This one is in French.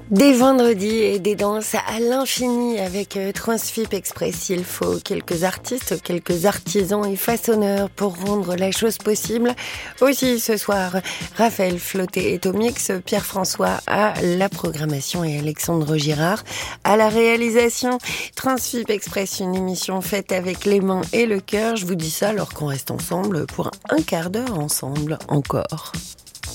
Des vendredis et des danses à l'infini avec Transfip Express. Il faut quelques artistes, quelques artisans et façonneurs pour rendre la chose possible. Aussi ce soir, Raphaël Flauté et Tomix, Pierre-François à la programmation et Alexandre Girard à la réalisation. Transfip Express, une émission faite avec les mains et le cœur. Je vous dis ça alors qu'on reste ensemble pour un quart d'heure ensemble encore.